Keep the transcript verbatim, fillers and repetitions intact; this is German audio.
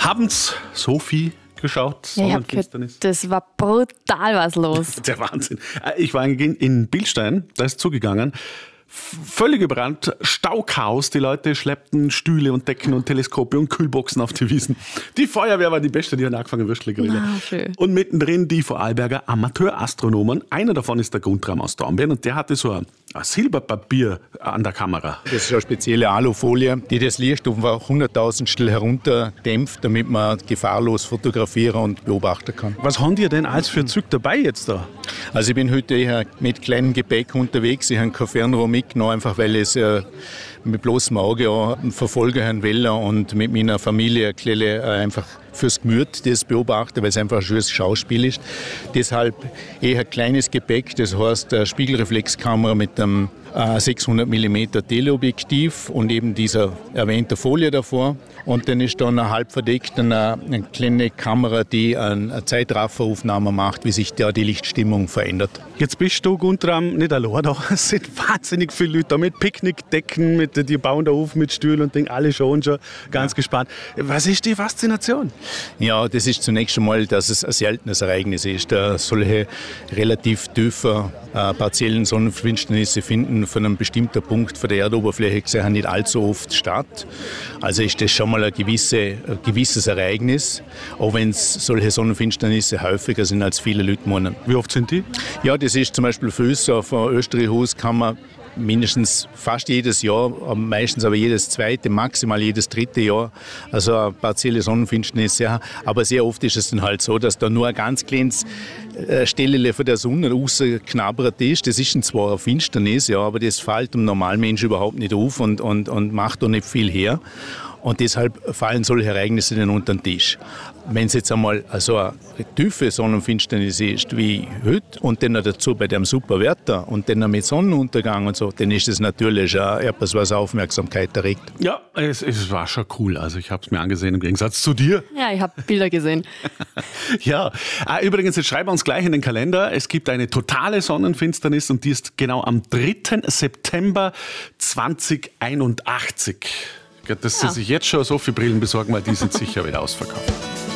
Haben Sie Sophie geschaut? Ja, ich hab gehört, das war brutal was los. Der Wahnsinn. Ich war in Bilstein, da ist zugegangen. Völlig überrannt, Stauchaos. Die Leute schleppten Stühle und Decken und Teleskope und Kühlboxen auf die Wiesen. Die Feuerwehr war die Beste, die hat angefangen, Würstle grillen. Ah, und mittendrin die Vorarlberger Amateurastronomen. Einer davon ist der Guntram aus Dornbirn und der hatte so ein, ein Silberpapier an der Kamera. Das ist eine spezielle Alufolie, die das Licht um hunderttausendstel herunterdämpft, damit man gefahrlos fotografieren und beobachten kann. Was haben die denn alles für Züg dabei jetzt da? Also ich bin heute eher mit kleinem Gepäck unterwegs. Ich habe kein Fernrohr mitgenommen, einfach weil ich es äh, mit bloßem Auge auch verfolgen will und mit meiner Familie äh, einfach fürs Gemüt das beobachte, weil es einfach ein schönes Schauspiel ist. Deshalb eher kleines Gepäck, das heißt eine Spiegelreflexkamera mit einem äh, sechshundert Millimeter Teleobjektiv und eben dieser erwähnte Folie davor. Und dann ist da eine halb verdeckt eine, eine kleine Kamera, die eine Zeitrafferaufnahme macht, wie sich da die Lichtstimmung verändert. Jetzt bist du, Guntram, nicht allein da. Es sind wahnsinnig viele Leute da mit Picknickdecken, mit, die bauen da auf mit Stühlen und Ding, alle schon schon ganz ja. gespannt. Was ist die Faszination? Ja, das ist zunächst einmal, dass es ein seltenes Ereignis ist. Da solche relativ tiefen äh, partiellen Sonnenfinsternisse finden von einem bestimmten Punkt von der Erdoberfläche gesehen nicht allzu oft statt. Also ist das schon mal ein, gewisse, ein gewisses Ereignis, auch wenn es solche Sonnenfinsternisse häufiger sind, als viele Leute meinen. Wie oft sind die? Ja, das ist zum Beispiel für uns auf einem Österreichhaus kann man mindestens fast jedes Jahr, meistens aber jedes zweite, maximal jedes dritte Jahr, also eine partielle Sonnenfinsternis. Ja. Aber sehr oft ist es dann halt so, dass da nur ein ganz kleines Stelle von der Sonne rausknabbert ist. Das ist zwar eine Finsternis, ja, aber das fällt dem Normalmensch überhaupt nicht auf und, und, und macht da nicht viel her. Und deshalb fallen solche Ereignisse dann unter den Tisch. Wenn es jetzt einmal so eine tiefe Sonnenfinsternis ist wie heute und dann noch dazu bei dem super Wetter und dann noch mit Sonnenuntergang und so, dann ist das natürlich auch etwas, was Aufmerksamkeit erregt. Ja, es, es war schon cool. Also ich habe es mir angesehen im Gegensatz zu dir. Ja, ich habe Bilder gesehen. Ja, ah, übrigens, jetzt schreiben wir uns gleich in den Kalender. Es gibt eine totale Sonnenfinsternis und die ist genau am dritten September zweitausendeinundachtzig. Dass Sie ja. sich jetzt schon so viele Brillen besorgen, weil die sind sicher wieder ausverkauft.